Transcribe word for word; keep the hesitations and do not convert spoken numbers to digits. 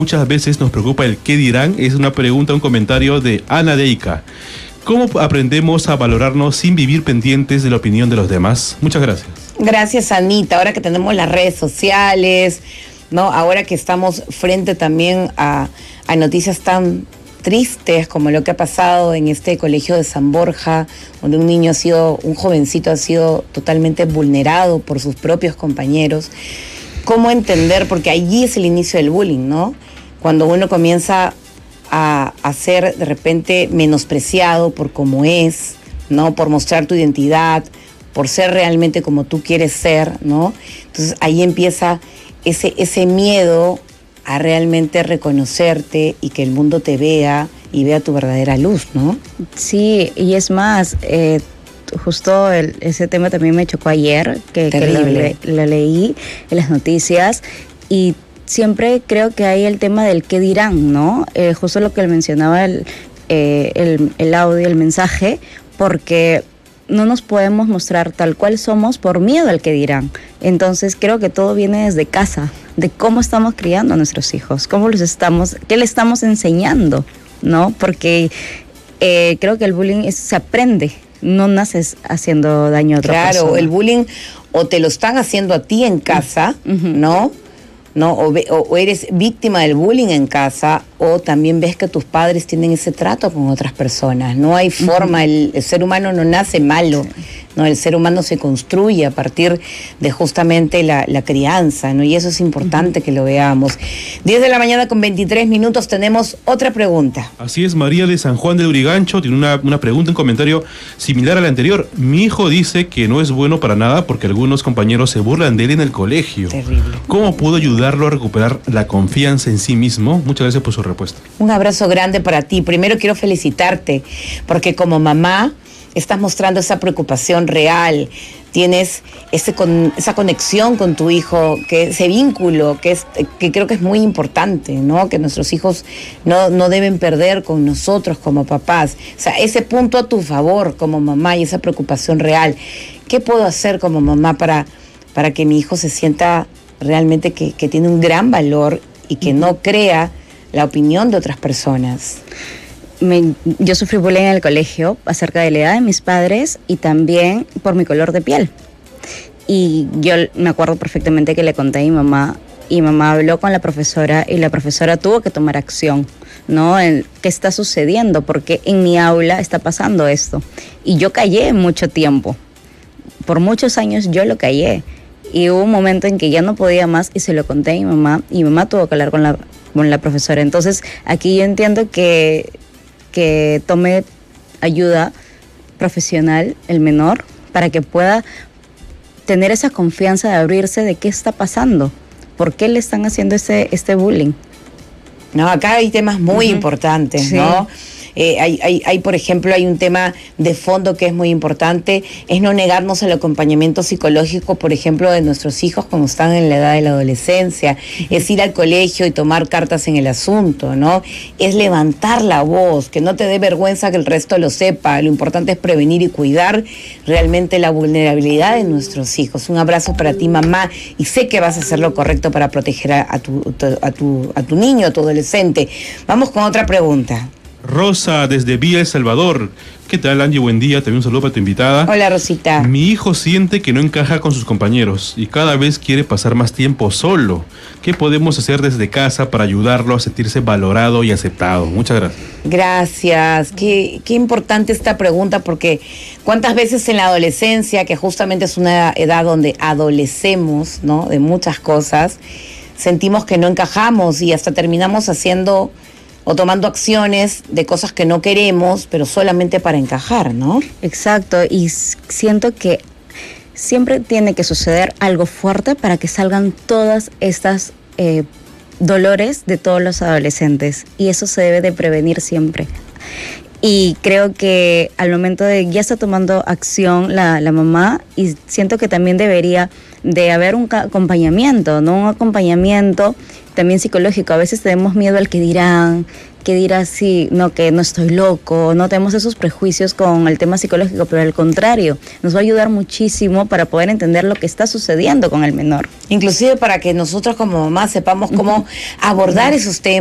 Muchas veces nos preocupa el qué dirán. Es una pregunta, un comentario de Ana Deika. ¿Cómo aprendemos a valorarnos sin vivir pendientes de la opinión de los demás? Muchas gracias. Gracias, Anita. Ahora que tenemos las redes sociales, ¿no? Ahora que estamos frente también a, a noticias tan tristes como lo que ha pasado en este colegio de San Borja, donde un niño ha sido, un jovencito ha sido totalmente vulnerado por sus propios compañeros. ¿Cómo entender? Porque allí es el inicio del bullying, ¿no? Cuando uno comienza a, a ser de repente menospreciado por cómo es, ¿no? Por mostrar tu identidad, por ser realmente como tú quieres ser, ¿no? Entonces ahí empieza ese, ese miedo a realmente reconocerte y que el mundo te vea y vea tu verdadera luz, ¿no? Sí, y es más, eh, justo el, ese tema también me chocó ayer, que, que lo, le, lo leí en las noticias, y siempre creo que hay el tema del qué dirán, ¿no? Eh, justo lo que mencionaba el, eh, el, el audio, el mensaje, porque no nos podemos mostrar tal cual somos por miedo al que dirán. Entonces creo que todo viene desde casa, de cómo estamos criando a nuestros hijos, cómo los estamos, qué le estamos enseñando, ¿no? Porque eh, creo que el bullying es, se aprende, no naces haciendo daño a otra claro, persona. Claro, el bullying o te lo están haciendo a ti en casa, uh-huh. ¿no? ¿no? O, o, o eres víctima del bullying en casa, o también ves que tus padres tienen ese trato con otras personas. No hay forma, uh-huh. el, el ser humano no nace malo, sí. ¿no? El ser humano se construye a partir de justamente la, la crianza, ¿no? Y eso es importante uh-huh. que lo veamos. diez de la mañana con veintitrés minutos, tenemos otra pregunta. Así es, María de San Juan del Urigancho tiene una, una pregunta, un comentario similar al anterior. Mi hijo dice que no es bueno para nada porque algunos compañeros se burlan de él en el colegio. Terrible. ¿Cómo puedo ayudarlo a recuperar la confianza en sí mismo? Muchas gracias por su respuesta. Un abrazo grande para ti. Primero quiero felicitarte porque como mamá estás mostrando esa preocupación real, tienes ese con, esa conexión con tu hijo, que ese vínculo que, es, que creo que es muy importante, ¿no? Que nuestros hijos no, no deben perder con nosotros como papás. O sea, ese punto a tu favor como mamá y esa preocupación real. ¿Qué puedo hacer como mamá para, para que mi hijo se sienta realmente que, que tiene un gran valor y que no crea la opinión de otras personas? Me, yo sufrí bullying en el colegio acerca de la edad de mis padres y también por mi color de piel. Y yo me acuerdo perfectamente que le conté a mi mamá, y mi mamá habló con la profesora y la profesora tuvo que tomar acción, ¿no? En, ¿qué está sucediendo? Porque en mi aula está pasando esto. Y yo callé mucho tiempo. Por muchos años yo lo callé. Y hubo un momento en que ya no podía más y se lo conté a mi mamá, y mi mamá tuvo que hablar con la, con la profesora. Entonces aquí yo entiendo que, que tome ayuda profesional el menor para que pueda tener esa confianza de abrirse de qué está pasando, por qué le están haciendo este, este bullying. No, acá hay temas muy uh-huh. importantes, sí. ¿no? Eh, hay, hay, hay, por ejemplo, hay un tema de fondo que es muy importante, es no negarnos al acompañamiento psicológico, por ejemplo, de nuestros hijos cuando están en la edad de la adolescencia, es ir al colegio y tomar cartas en el asunto, ¿no? Es levantar la voz, que no te dé vergüenza que el resto lo sepa, lo importante es prevenir y cuidar realmente la vulnerabilidad de nuestros hijos. Un abrazo para ti, mamá, y sé que vas a hacer lo correcto para proteger a, a, tu, a, tu, a tu niño, a tu adolescente. Vamos con otra pregunta. Rosa, desde Villa El Salvador. ¿Qué tal, Angie? Buen día. También un saludo para tu invitada. Hola, Rosita. Mi hijo siente que no encaja con sus compañeros y cada vez quiere pasar más tiempo solo. ¿Qué podemos hacer desde casa para ayudarlo a sentirse valorado y aceptado? Muchas gracias. Gracias. Qué, qué importante esta pregunta, porque cuántas veces en la adolescencia, que justamente es una edad donde adolecemos, ¿no? De muchas cosas, sentimos que no encajamos y hasta terminamos haciendo o tomando acciones de cosas que no queremos, pero solamente para encajar, ¿no? Exacto, y siento que siempre tiene que suceder algo fuerte para que salgan todas estas eh, dolores de todos los adolescentes, y eso se debe de prevenir siempre. Y creo que al momento de ya está tomando acción la, la mamá, y siento que también debería de haber un acompañamiento, ¿no? Un acompañamiento también psicológico. A veces tenemos miedo al que dirán, que dirá sí, no, que no estoy loco, no tenemos esos prejuicios con el tema psicológico, pero al contrario, nos va a ayudar muchísimo para poder entender lo que está sucediendo con el menor. Inclusive para que nosotros como mamás sepamos cómo abordar esos temas.